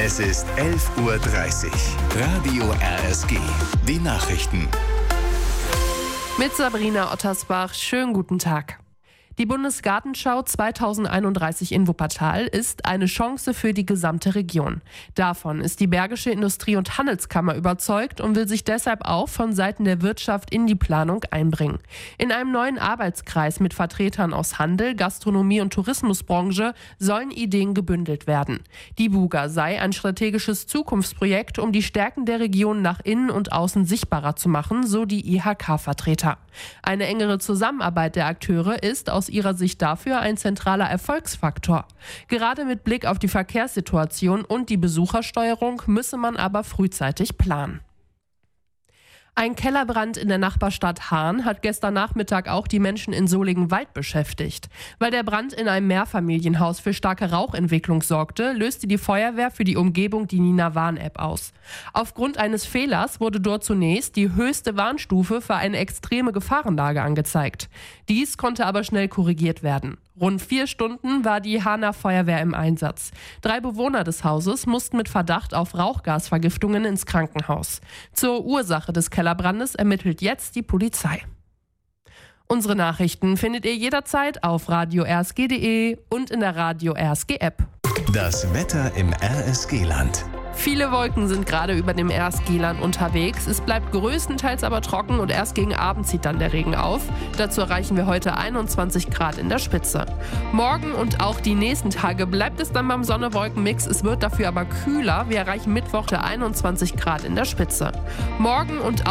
Es ist 11:30 Uhr. Radio RSG. Die Nachrichten. Mit Sabrina Ottersbach. Schönen guten Tag. Die Bundesgartenschau 2031 in Wuppertal ist eine Chance für die gesamte Region. Davon ist die Bergische Industrie- und Handelskammer überzeugt und will sich deshalb auch von Seiten der Wirtschaft in die Planung einbringen. In einem neuen Arbeitskreis mit Vertretern aus Handel, Gastronomie und Tourismusbranche sollen Ideen gebündelt werden. Die Buga sei ein strategisches Zukunftsprojekt, um die Stärken der Region nach innen und außen sichtbarer zu machen, so die IHK-Vertreter. Eine engere Zusammenarbeit der Akteure ist aus ihrer Sicht dafür ein zentraler Erfolgsfaktor. Gerade mit Blick auf die Verkehrssituation und die Besuchersteuerung müsse man aber frühzeitig planen. Ein Kellerbrand in der Nachbarstadt Haan hat gestern Nachmittag auch die Menschen in Soligenwald beschäftigt. Weil der Brand in einem Mehrfamilienhaus für starke Rauchentwicklung sorgte, löste die Feuerwehr für die Umgebung die Nina-Warn-App aus. Aufgrund eines Fehlers wurde dort zunächst die höchste Warnstufe für eine extreme Gefahrenlage angezeigt. Dies konnte aber schnell korrigiert werden. Rund 4 Stunden war die Haaner Feuerwehr im Einsatz. 3 Bewohner des Hauses mussten mit Verdacht auf Rauchgasvergiftungen ins Krankenhaus. Zur Ursache des Kellerbrandes ermittelt jetzt die Polizei. Unsere Nachrichten findet ihr jederzeit auf radio-rsg.de und in der Radio RSG App. Das Wetter im RSG-Land. Viele Wolken sind gerade über dem RSG-Land unterwegs. Es bleibt größtenteils aber trocken und erst gegen Abend zieht dann der Regen auf. Dazu erreichen wir heute 21 Grad in der Spitze. Morgen und auch die nächsten Tage bleibt es dann beim Sonne-Wolken-Mix. Es wird dafür aber kühler. Wir erreichen Mittwoch 21 Grad in der Spitze. Morgen und auch